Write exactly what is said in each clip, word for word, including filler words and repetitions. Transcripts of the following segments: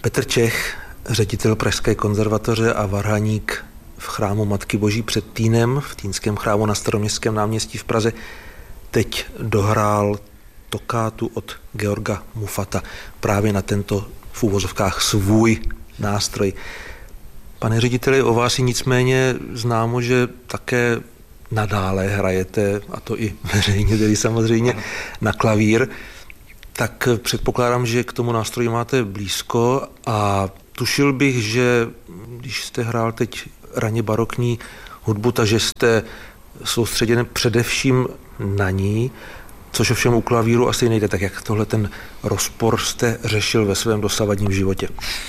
Petr Čech, ředitel Pražské konzervatoře a varhaník v chrámu Matky Boží před Týnem, v Týnském chrámu na Staroměstském náměstí v Praze, teď dohrál tokátu od Georga Muffata právě na tento v úvozovkách svůj nástroj. Pane řediteli, o vás je nicméně známo, že také nadále hrajete, a to i veřejně tedy samozřejmě, na klavír. Tak předpokládám, že k tomu nástroji máte blízko a tušil bych, že když jste hrál teď raně barokní hudbu, takže jste soustředěn především na ní, což ovšem u klavíru asi nejde. Tak jak tohle ten rozpor jste řešil ve svém dosavadním životě?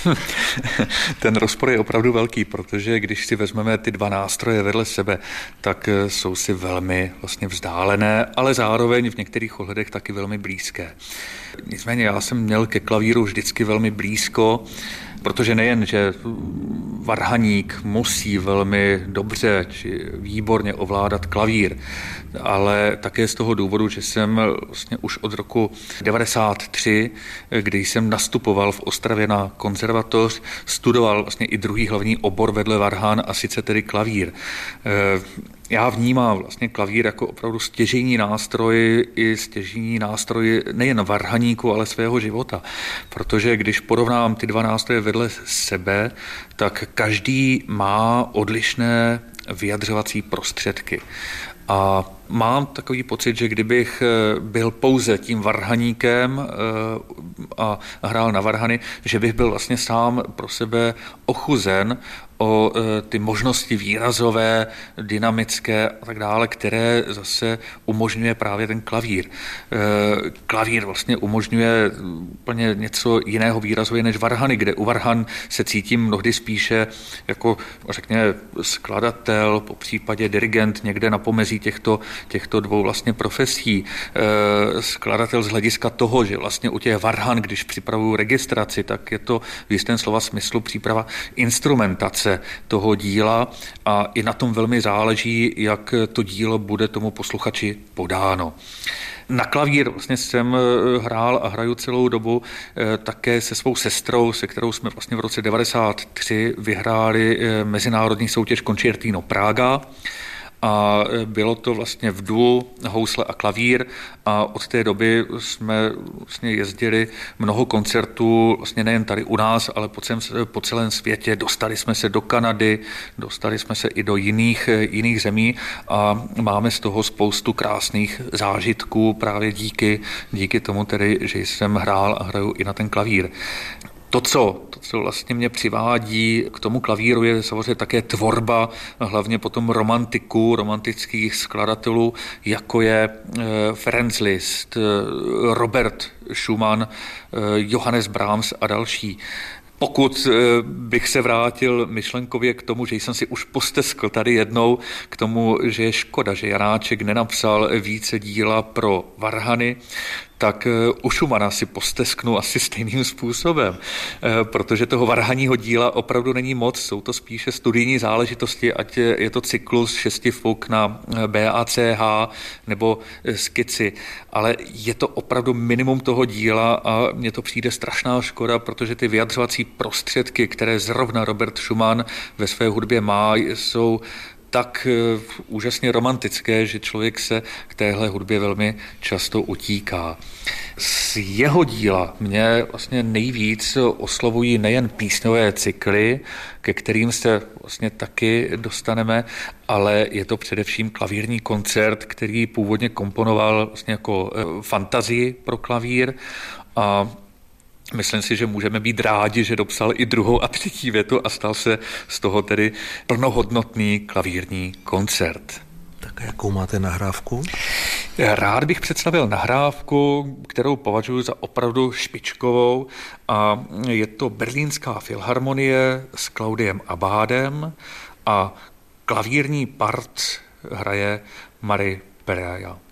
Ten rozpor je opravdu velký, protože když si vezmeme ty dva nástroje vedle sebe, tak jsou si velmi vlastně vzdálené, ale zároveň v některých ohledech taky velmi blízké. Nicméně já jsem měl ke klavíru vždycky velmi blízko, protože nejen, že varhaník musí velmi dobře či výborně ovládat klavír, ale také z toho důvodu, že jsem vlastně už od roku devadesát tři, kdy jsem nastupoval v Ostravě na konzervatoř, studoval vlastně i druhý hlavní obor vedle varhan, a sice tedy klavír. Já vnímám vlastně klavír jako opravdu stěžejní nástroj i stěžejní nástroj nejen varhaníku, ale svého života. Protože když porovnám ty dva nástroje vedle sebe, tak každý má odlišné vyjadřovací prostředky. A mám takový pocit, že kdybych byl pouze tím varhaníkem a hrál na varhany, že bych byl vlastně sám pro sebe ochuzen o ty možnosti výrazové, dynamické a tak dále, které zase umožňuje právě ten klavír. Klavír vlastně umožňuje úplně něco jiného výrazově než varhany, kde u varhan se cítím mnohdy spíše jako, řekněme, skladatel, po případě dirigent někde na pomezí těchto, těchto dvou vlastně profesí. Skladatel z hlediska toho, že vlastně u těch varhan, když připravuju registraci, tak je to v jistém slova smyslu příprava instrumentace toho díla a i na tom velmi záleží, jak to dílo bude tomu posluchači podáno. Na klavír vlastně jsem hrál a hraju celou dobu také se svou sestrou, se kterou jsme vlastně v roce devadesát tři vyhráli mezinárodní soutěž Concertino Praga. A bylo to vlastně v duo housle a klavír a od té doby jsme vlastně jezdili mnoho koncertů, vlastně nejen tady u nás, ale po celém, po celém světě. Dostali jsme se do Kanady, dostali jsme se i do jiných, jiných zemí a máme z toho spoustu krásných zážitků právě díky, díky tomu tedy, že jsem hrál a hraju i na ten klavír. To co, to, co vlastně mě přivádí k tomu klavíru, je samozřejmě také tvorba, hlavně potom romantiků, romantických skladatelů, jako je Ferenc Liszt, Robert Schumann, Johannes Brahms a další. Pokud bych se vrátil myšlenkově k tomu, že jsem si už posteskl tady jednou k tomu, že je škoda, že Janáček nenapsal více díla pro varhany, tak u Schumana si postesknu asi stejným způsobem, protože toho varhaního díla opravdu není moc, jsou to spíše studijní záležitosti, ať je to cyklus šesti fuk na B A C H nebo skici, ale je to opravdu minimum toho díla a mně to přijde strašná škoda, protože ty vyjadřovací prostředky, které zrovna Robert Schumann ve své hudbě má, jsou tak úžasně romantické, že člověk se k téhle hudbě velmi často utíká. Z jeho díla mě vlastně nejvíc oslovují nejen písňové cykly, ke kterým se vlastně taky dostaneme, ale je to především klavírní koncert, který původně komponoval vlastně jako fantazii pro klavír a myslím si, že můžeme být rádi, že dopsal i druhou a třetí větu a stal se z toho tedy plnohodnotný klavírní koncert. Tak jakou máte nahrávku? Rád bych představil nahrávku, kterou považuji za opravdu špičkovou a je to Berlínská filharmonie s Claudiem Abádem a klavírní part hraje Marie Pereira.